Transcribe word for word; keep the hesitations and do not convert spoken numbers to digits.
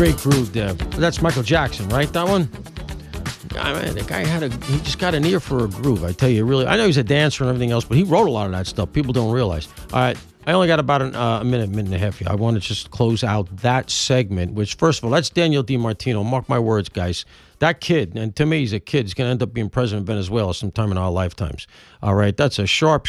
Great groove there. That's Michael Jackson, right? That one? I mean, the guy had a, he just got an ear for a groove. I tell you, really. I know he's a dancer and everything else, but he wrote a lot of that stuff. People don't realize. All right. I only got about an, uh, a minute, minute and a half here. I want to just close out that segment, which, first of all, that's Daniel DiMartino. Mark my words, guys. That kid, and to me, he's a kid. He's going to end up being president of Venezuela sometime in our lifetimes. All right. That's a sharp